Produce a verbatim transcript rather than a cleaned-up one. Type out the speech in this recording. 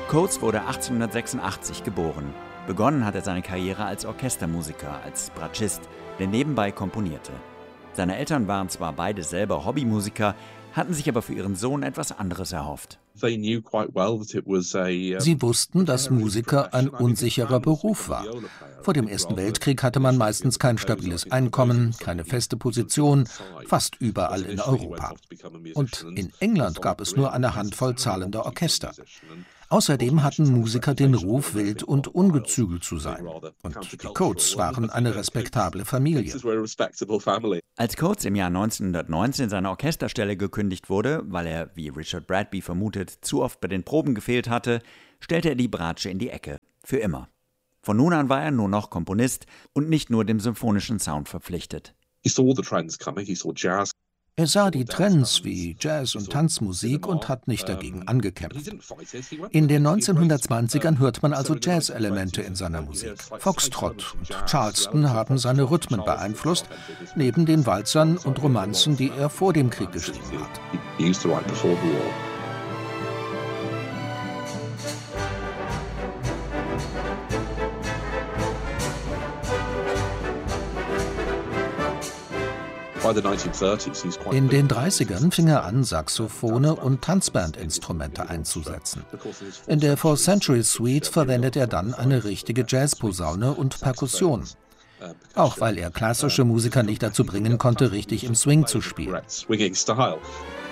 Coates wurde achtzehnhundertsechsundachtzig geboren. Begonnen hat er seine Karriere als Orchestermusiker, als Bratschist, der nebenbei komponierte. Seine Eltern waren zwar beide selber Hobbymusiker, hatten sich aber für ihren Sohn etwas anderes erhofft. Sie wussten, dass Musiker ein unsicherer Beruf war. Vor dem Ersten Weltkrieg hatte man meistens kein stabiles Einkommen, keine feste Position, fast überall in Europa. Und in England gab es nur eine Handvoll zahlender Orchester. Außerdem hatten Musiker den Ruf, wild und ungezügelt zu sein. Und die Coates waren eine respektable Familie. Als Coates im Jahr neunzehnhundertneunzehn seine Orchesterstelle gekündigt wurde, weil er, wie Richard Bradby vermutet, zu oft bei den Proben gefehlt hatte, stellte er die Bratsche in die Ecke. Für immer. Von nun an war er nur noch Komponist und nicht nur dem symphonischen Sound verpflichtet. Er sah die Trends wie Jazz und Tanzmusik und hat nicht dagegen angekämpft. In den neunzehnhundertzwanzigern hört man also Jazz-Elemente in seiner Musik. Foxtrot und Charleston haben seine Rhythmen beeinflusst, neben den Walzern und Romanzen, die er vor dem Krieg geschrieben hat. In den dreißigern fing er an, Saxophone und Tanzbandinstrumente einzusetzen. In der Four Century Suite verwendet er dann eine richtige Jazzposaune und Perkussion. Auch weil er klassische Musiker nicht dazu bringen konnte, richtig im Swing zu spielen.